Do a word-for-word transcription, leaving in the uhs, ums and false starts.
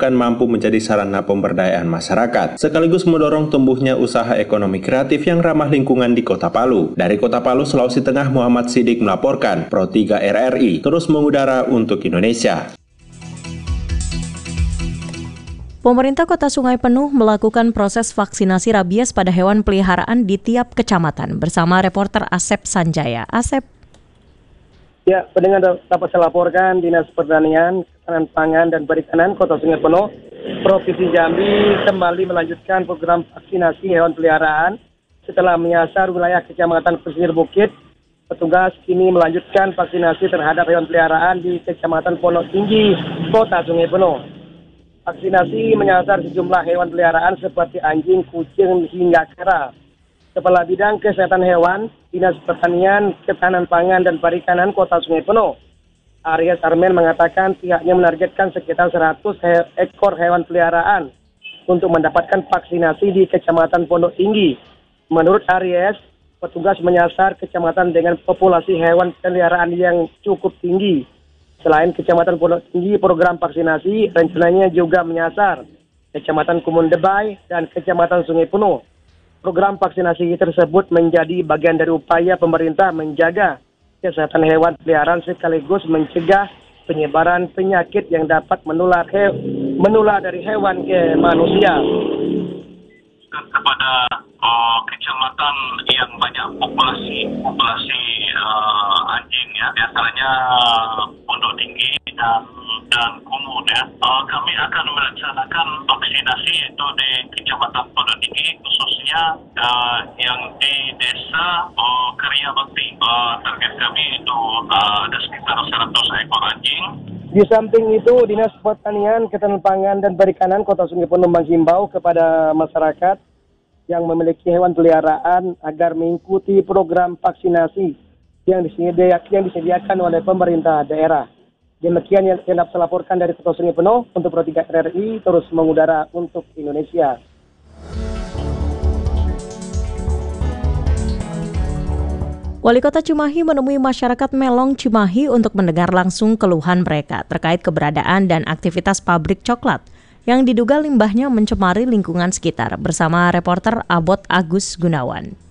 diharapkan mampu menjadi sarana pemberdayaan masyarakat, sekaligus mendorong tumbuhnya usaha ekonomi kreatif yang ramah lingkungan di Kota Palu. Dari Kota Palu, Sulawesi Tengah, Muhammad Sidik melaporkan, Pro tiga R R I terus mengudara untuk Indonesia. Pemerintah Kota Sungai Penuh melakukan proses vaksinasi rabies pada hewan peliharaan di tiap kecamatan bersama reporter Asep Sanjaya. Asep. Ya, pendengar dapat saya laporkan Dinas Pertanian, Ketahanan Pangan dan Perikanan Kota Sungai Penuh, Provinsi Jambi kembali melanjutkan program vaksinasi hewan peliharaan setelah menyasar wilayah Kecamatan Pesisir Bukit. Petugas kini melanjutkan vaksinasi terhadap hewan peliharaan di Kecamatan Pondok Tinggi, Kota Sungai Penuh. Vaksinasi menyasar sejumlah hewan peliharaan seperti anjing, kucing, hingga kera. Kepala Bidang Kesehatan Hewan, Dinas Pertanian, Ketahanan Pangan dan Perikanan Kota Sungai Penuh, Aries Armen mengatakan pihaknya menargetkan sekitar seratus he- ekor hewan peliharaan untuk mendapatkan vaksinasi di Kecamatan Pondok Tinggi. Menurut Aries, petugas menyasar kecamatan dengan populasi hewan peliharaan yang cukup tinggi. Selain Kecamatan Pondok Tinggi, program vaksinasi rencananya juga menyasar Kecamatan Kumun Debai dan Kecamatan Sungai Penuh. Program vaksinasi tersebut menjadi bagian dari upaya pemerintah menjaga kesehatan hewan peliharaan sekaligus mencegah penyebaran penyakit yang dapat menular he- menular dari hewan ke manusia. Kepada uh, kecamatan yang banyak populasi populasi uh, anjing ya, biasanya Pondok Tinggi dan dan Kumut ya. Uh, kami akan melaksanakan vaksinasi itu di Kecamatan Pondok Tinggi, khususnya uh, yang di Desa uh, Karya Bakti. Uh, target kami itu uh, ada sekitar seratus ekor anjing. Di samping itu, Dinas Pertanian, Ketahanan Pangan dan Perikanan Kota Sungai Penuh menghimbau kepada masyarakat yang memiliki hewan peliharaan agar mengikuti program vaksinasi yang disediakan, yang disediakan oleh pemerintah daerah. Demikian yang saya dapat laporkan dari Kota Sungai Penuh untuk Pro tiga R R I terus mengudara untuk Indonesia. Wali Kota Cimahi menemui masyarakat Melong Cimahi untuk mendengar langsung keluhan mereka terkait keberadaan dan aktivitas pabrik coklat yang diduga limbahnya mencemari lingkungan sekitar bersama reporter Abot Agus Gunawan.